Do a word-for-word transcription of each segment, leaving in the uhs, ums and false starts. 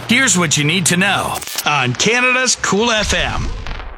Here's what you need to know on Canada's Cool F M.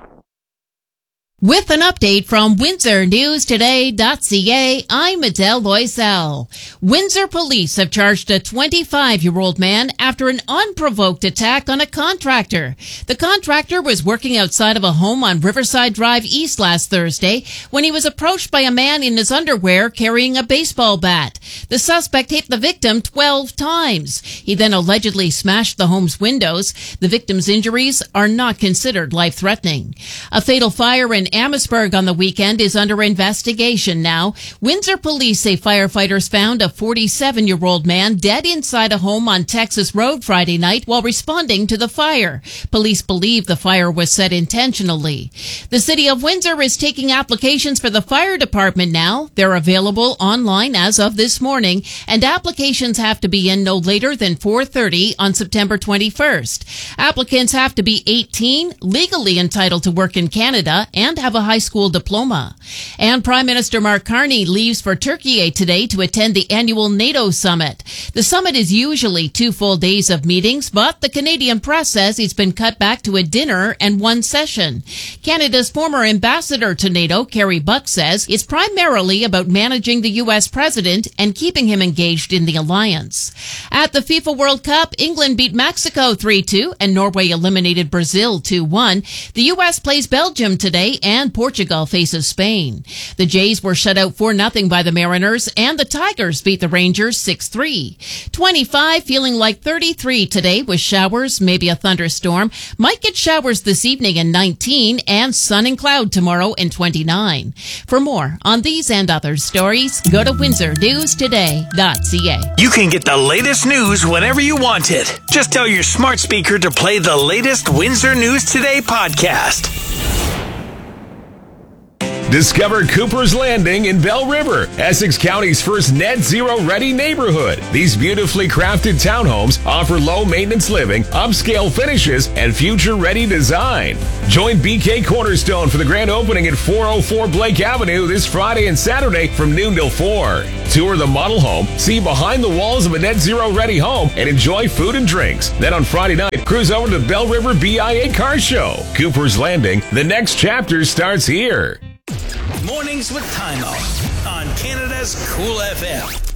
With an update from Windsor News Today dot C A, I'm Adele Loisel. Windsor police have charged a twenty-five-year-old man after an unprovoked attack on a contractor. The contractor was working outside of a home on Riverside Drive East last Thursday when he was approached by a man in his underwear carrying a baseball bat. The suspect hit the victim twelve times. He then allegedly smashed the home's windows. The victim's injuries are not considered life-threatening. A fatal fire in Amherstburg on the weekend is under investigation now. Windsor police say firefighters found a forty-seven-year-old man dead inside a home on Texas Road Friday night while responding to the fire. Police believe the fire was set intentionally. The city of Windsor is taking applications for the fire department now. They're available online as of this morning, and applications have to be in no later than four thirty on September twenty-first. Applicants have to be eighteen, legally entitled to work in Canada, and have a high school diploma. And Prime Minister Mark Carney leaves for Turkey today to attend the annual NATO summit. The summit is usually two full days of meetings, but the Canadian press says it's been cut back to a dinner and one session. Canada's former ambassador to NATO, Kerry Buck, says it's primarily about managing the U S president and keeping him engaged in the alliance. At the FIFA World Cup, England beat Mexico three two and Norway eliminated Brazil two one. The U S plays Belgium today and Portugal faces Spain. The Jays were shut out four nothing by the Mariners, and the Tigers beat the Rangers six three. twenty-five, feeling like thirty-three today with showers, maybe a thunderstorm. Might get showers this evening and nineteen, and sun and cloud tomorrow and twenty-nine. For more on these and other stories, go to Windsor News Today dot C A. You can get the latest news whenever you want it. Just tell your smart speaker to play the latest Windsor News Today podcast. Discover Cooper's Landing in Bell River, Essex County's first net zero ready neighborhood. These beautifully crafted townhomes offer low maintenance living, upscale finishes, and future ready design. Join B K Cornerstone for the grand opening at four oh four Blake Avenue this Friday and Saturday from noon till four. Tour the model home, see behind the walls of a net zero ready home, and enjoy food and drinks. Then on Friday night, cruise over to Bell River B I A Car Show. Cooper's Landing, the next chapter starts here. Mornings with Time Out on Canada's Cool F M.